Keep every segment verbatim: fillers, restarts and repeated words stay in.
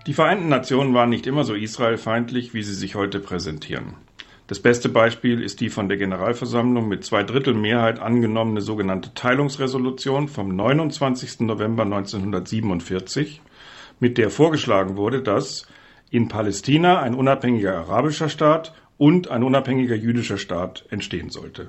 Die Vereinten Nationen waren nicht immer so israelfeindlich, wie sie sich heute präsentieren. Das beste Beispiel ist die von der Generalversammlung mit zwei Drittel Mehrheit angenommene sogenannte Teilungsresolution vom neunundzwanzigsten November neunzehnhundertsiebenundvierzig, mit der vorgeschlagen wurde, dass in Palästina ein unabhängiger arabischer Staat und ein unabhängiger jüdischer Staat entstehen sollte.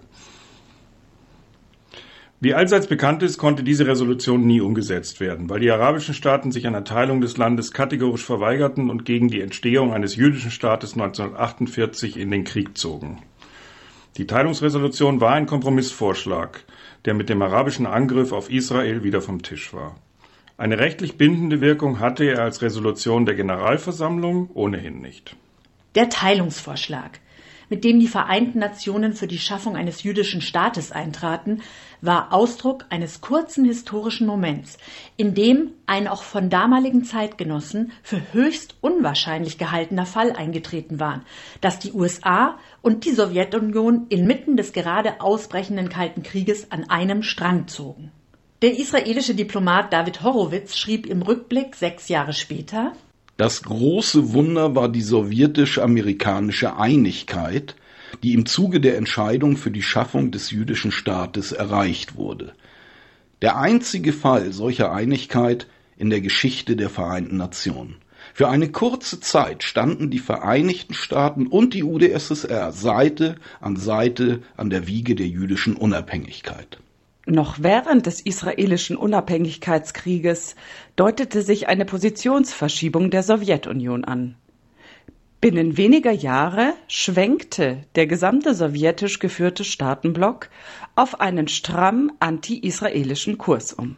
Wie allseits bekannt ist, konnte diese Resolution nie umgesetzt werden, weil die arabischen Staaten sich einer Teilung des Landes kategorisch verweigerten und gegen die Entstehung eines jüdischen Staates neunzehnhundertachtundvierzig in den Krieg zogen. Die Teilungsresolution war ein Kompromissvorschlag, der mit dem arabischen Angriff auf Israel wieder vom Tisch war. Eine rechtlich bindende Wirkung hatte er als Resolution der Generalversammlung ohnehin nicht. Der Teilungsvorschlag, mit dem die Vereinten Nationen für die Schaffung eines jüdischen Staates eintraten, war Ausdruck eines kurzen historischen Moments, in dem ein auch von damaligen Zeitgenossen für höchst unwahrscheinlich gehaltener Fall eingetreten war, dass die U S A und die Sowjetunion inmitten des gerade ausbrechenden Kalten Krieges an einem Strang zogen. Der israelische Diplomat David Horowitz schrieb im Rückblick sechs Jahre später: Das große Wunder war die sowjetisch-amerikanische Einigkeit, die im Zuge der Entscheidung für die Schaffung des jüdischen Staates erreicht wurde. Der einzige Fall solcher Einigkeit in der Geschichte der Vereinten Nationen. Für eine kurze Zeit standen die Vereinigten Staaten und die U d S S R Seite an Seite an der Wiege der jüdischen Unabhängigkeit. Noch während des israelischen Unabhängigkeitskrieges deutete sich eine Positionsverschiebung der Sowjetunion an. Binnen weniger Jahre schwenkte der gesamte sowjetisch geführte Staatenblock auf einen stramm anti-israelischen Kurs um.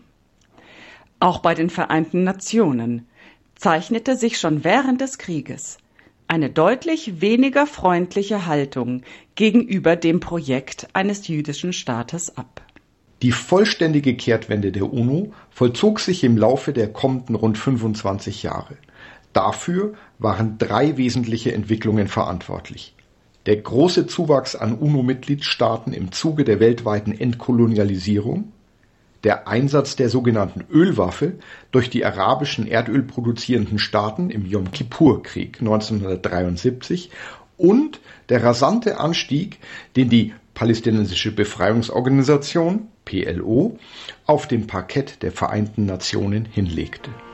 Auch bei den Vereinten Nationen zeichnete sich schon während des Krieges eine deutlich weniger freundliche Haltung gegenüber dem Projekt eines jüdischen Staates ab. Die vollständige Kehrtwende der UNO vollzog sich im Laufe der kommenden rund fünfundzwanzig Jahre. Dafür waren drei wesentliche Entwicklungen verantwortlich. Der große Zuwachs an UNO-Mitgliedstaaten im Zuge der weltweiten Entkolonialisierung, der Einsatz der sogenannten Ölwaffe durch die arabischen erdölproduzierenden Staaten im Jom-Kippur-Krieg neunzehnhundertdreiundsiebzig und der rasante Anstieg, den die Palästinensische Befreiungsorganisation, P L O, auf dem Parkett der Vereinten Nationen hinlegte.